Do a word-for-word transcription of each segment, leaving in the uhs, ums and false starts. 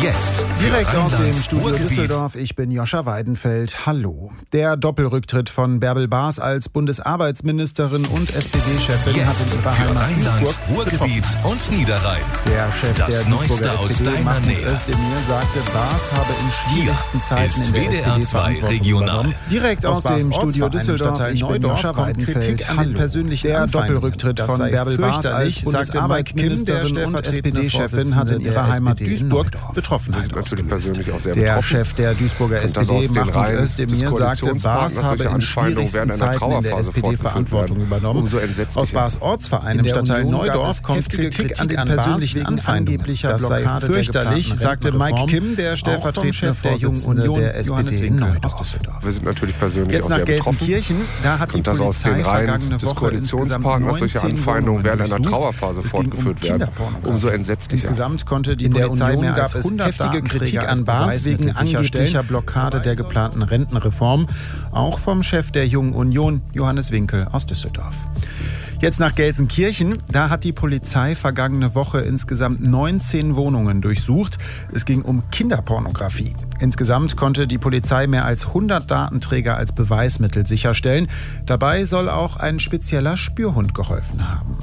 Jetzt direkt aus dem Studio Ruhrgebiet. Düsseldorf. Ich bin Joscha Weidenfeld. Hallo. Der Doppelrücktritt von Bärbel Baas als Bundesarbeitsministerin und S P D-Chefin hat in ihrer für Heimat Rheinland, Duisburg Ruhrgebiet und Niederrhein. Der Chef Das der Neueste Duisburger aus S P D, deiner Mahmoud Nähe. Özdemir, sagte, Baas habe in schwierigsten Zeiten ist in der W D R S P D zwei Verantwortung Regional. übernommen. Direkt aus, Aus dem Baas Studio Ortsverein Düsseldorf. Stadtteil Ich bin Neudorf Joscha kommt Weidenfeld. Kritik an den Hallo. persönlichen Der Anfeindungen. Doppelrücktritt Das von sei Bärbel Baas als fürchterlich, sagte Bundesarbeitsministerin Mike Kim, und der S P D-Chefin, hat in ihrer der Heimat S P D in Duisburg Neudorf. Betroffenheit Wir sind natürlich ausgelöst. persönlich auch sehr Der betroffen. Chef der Duisburger S P Kommt das aus D, den Mahmoud Reihen des Özdemir, sagte, Baas Koalitionspartners, habe solche in Anfeindungen schwierigsten werden einer Zeiten in der Trauerphase S P D Verantwortung fortgeführt werden. übernommen. Umso entsetzlicher. Aus Baas Ortsverein im In der Stadtteil Union gab Neudorf es kommt heftige Kritik an Kritik den an Baas persönlichen wegen Anfeindungen. angeblicher Das sei Blockade der fürchterlich, geplanten sagte Mike Rentenreform. Kim, der Auch vom stellvertretende Chef der der Jungen Jungen Union der der S S P P D D in in Neudorf. Wir sind natürlich persönlich Jetzt auch nach sehr betroffen. Gelsenkirchen, da hat die Kommt das aus Polizei den Reihen vergangene des Woche Koalitionspartners, solche insgesamt Anfeindungen neunzehn werden einer Wohnungen Trauerphase durchsucht. Es ging um fortgeführt werden. Kinderpornografie. Umso entsetzlicher. Insgesamt konnte die In der Polizei Union mehr gab als es hundert heftige Kritik Datenträger an als Baas wegen Beweismittel sicherstellen. angeblicher Blockade der geplanten Rentenreform, auch vom Chef der Jungen Union, Johannes Winkel aus Düsseldorf. Jetzt nach Gelsenkirchen, da hat die Polizei vergangene Woche insgesamt neunzehn Wohnungen durchsucht. Es ging um Kinderpornografie. Insgesamt konnte die Polizei mehr als hundert Datenträger als Beweismittel sicherstellen. Dabei soll auch ein spezieller Spürhund geholfen haben.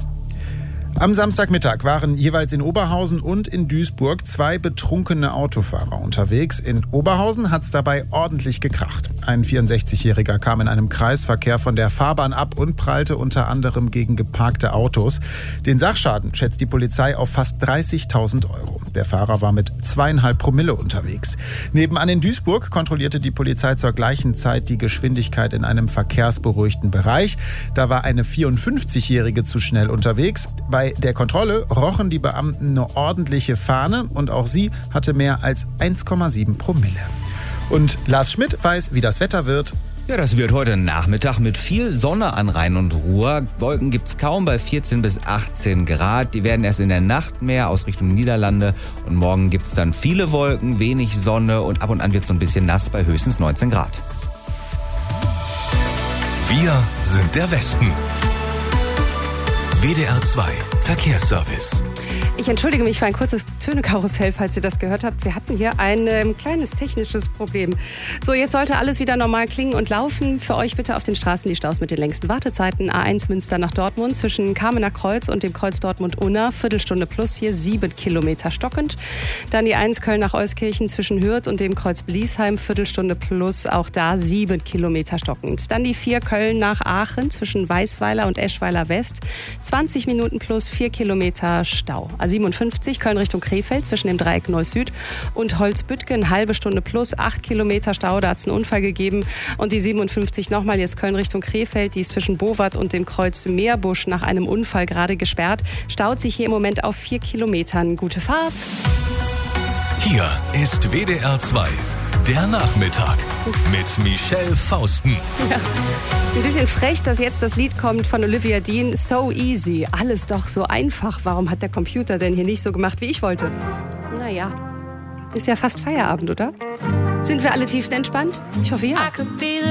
Am Samstagmittag waren jeweils in Oberhausen und in Duisburg zwei betrunkene Autofahrer unterwegs. In Oberhausen hat es dabei ordentlich gekracht. Ein vierundsechzigjähriger kam in einem Kreisverkehr von der Fahrbahn ab und prallte unter anderem gegen geparkte Autos. Den Sachschaden schätzt die Polizei auf fast dreißigtausend Euro. Der Fahrer war mit zweieinhalb Promille unterwegs. Nebenan in Duisburg kontrollierte die Polizei zur gleichen Zeit die Geschwindigkeit in einem verkehrsberuhigten Bereich. Da war eine vierundfünfzigjährige zu schnell unterwegs. Bei der Kontrolle rochen die Beamten eine ordentliche Fahne und auch sie hatte mehr als eins Komma sieben Promille. Und Lars Schmidt weiß, wie das Wetter wird. Ja, das wird heute Nachmittag mit viel Sonne an Rhein und Ruhr. Wolken gibt's kaum bei vierzehn bis achtzehn Grad. Die werden erst in der Nacht mehr aus Richtung Niederlande. Und morgen gibt's dann viele Wolken, wenig Sonne und ab und an wird so ein bisschen nass bei höchstens neunzehn Grad. Wir sind der Westen. W D R zwei Verkehrsservice. Ich entschuldige mich für ein kurzes Tönekarussell, falls ihr das gehört habt. Wir hatten hier ein ähm, kleines technisches Problem. So, jetzt sollte alles wieder normal klingen und laufen. Für euch bitte auf den Straßen die Staus mit den längsten Wartezeiten. A eins Münster nach Dortmund zwischen Kamener Kreuz und dem Kreuz Dortmund-Unna. Viertelstunde plus hier, sieben Kilometer stockend. Dann die eins Köln nach Euskirchen zwischen Hürth und dem Kreuz Bliesheim. Viertelstunde plus, auch da sieben Kilometer stockend. Dann die vier Köln nach Aachen zwischen Weißweiler und Eschweiler West. zwanzig Minuten plus, vier Kilometer Stau. A siebenundfünfzig Köln Richtung Krefeld zwischen dem Dreieck Neuss-Süd und Holzbüttgen, eine halbe Stunde plus, acht Kilometer Stau, da hat es einen Unfall gegeben. Und die siebenundfünfzig nochmal jetzt Köln Richtung Krefeld, die ist zwischen Bowat und dem Kreuz Meerbusch nach einem Unfall gerade gesperrt. Staut sich hier im Moment auf vier Kilometern. Gute Fahrt. Hier ist W D R zwei, der Nachmittag mit Michelle Fausten. Ja. Ein bisschen frech, dass jetzt das Lied kommt von Olivia Dean, So Easy. Alles doch so einfach. Warum hat der Computer denn hier nicht so gemacht, wie ich wollte? Naja, ist ja fast Feierabend, oder? Sind wir alle tiefenentspannt? Ich hoffe ja.